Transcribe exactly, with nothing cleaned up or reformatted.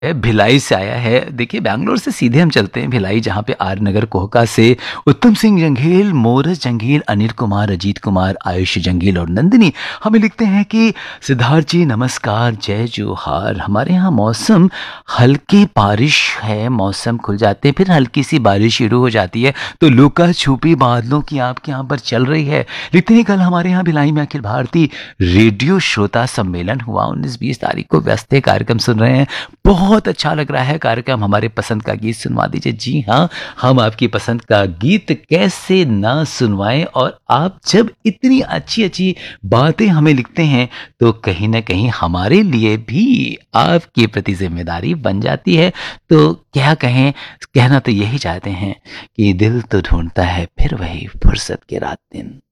है, भिलाई से आया है। देखिए बैंगलोर से सीधे हम चलते हैं भिलाई, जहाँ पे आर नगर कोहका से उत्तम सिंह जंघेल, मोरस जंघेल, अनिल कुमार, अजीत कुमार, आयुष जंघेल और नंदिनी हमें लिखते हैं कि सिद्धार्थ जी नमस्कार, जय जोहार। हमारे यहाँ मौसम हल्की बारिश है, मौसम खुल जाते हैं फिर हल्की सी बारिश शुरू हो जाती है, तो लुका छुपी बादलों की आपके यहाँ पर चल रही है। लिखते हैं कल हमारे यहाँ भिलाई में अखिल भारतीय रेडियो श्रोता सम्मेलन हुआ, उन्नीस बीस तारीख को व्यस्त है, कार्यक्रम सुन रहे हैं, बहुत अच्छा लग रहा है कार्यक्रम, हमारे पसंद का गीत सुनवा दीजिए। जी हाँ, हम आपकी पसंद का गीत कैसे ना सुनवाएं, और आप जब इतनी अच्छी अच्छी बातें हमें लिखते हैं तो कहीं ना कहीं हमारे लिए भी आपके प्रति जिम्मेदारी बन जाती है। तो क्या कहें, कहना तो यही चाहते हैं कि दिल तो ढूंढता है फिर वही फुर्सत के रात दिन।